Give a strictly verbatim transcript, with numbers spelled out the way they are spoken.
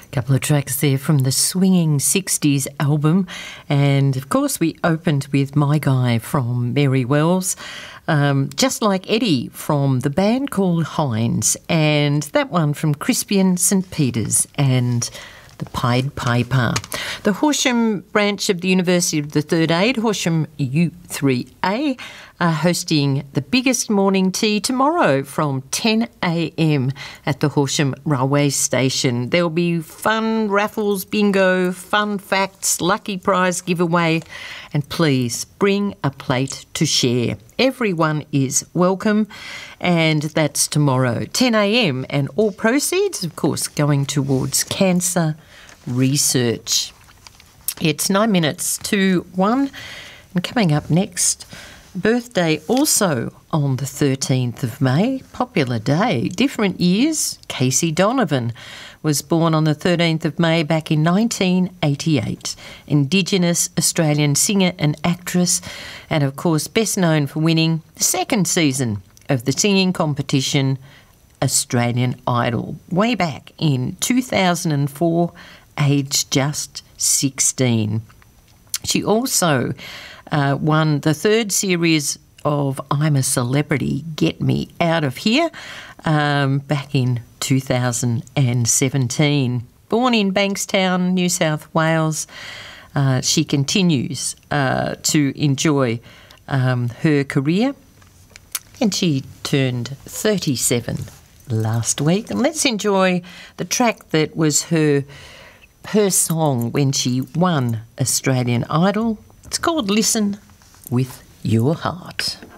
Couple of tracks there from the Swinging sixties album, and of course we opened with My Guy from Mary Wells, um, Just Like Eddie from the band called Hines, and that one from Crispian St Peters and the Pied Piper. The Horsham branch of the University of the Third Aid, Horsham U three A, are hosting the biggest morning tea tomorrow from ten a m at the Horsham Railway Station. There'll be fun raffles, bingo, fun facts, lucky prize giveaway, and please bring a plate to share. Everyone is welcome, and that's tomorrow, ten a m, and all proceeds, of course, going towards cancer research. It's nine minutes to one, and coming up next, birthday also on the thirteenth of May, popular day, different years. Casey Donovan was born on the thirteenth of May back in nineteen eighty-eight. Indigenous Australian singer and actress, and of course best known for winning the second season of the singing competition Australian Idol, way back in two thousand four, aged just sixteen. She also uh, won the third series of I'm a Celebrity, Get Me Out of Here, um, back in two thousand seventeen. Born in Bankstown, New South Wales, uh, she continues uh, to enjoy um, her career, and she turned thirty-seven last week. And let's enjoy the track that was her her song when she won Australian Idol. It's called Listen with Your Heart.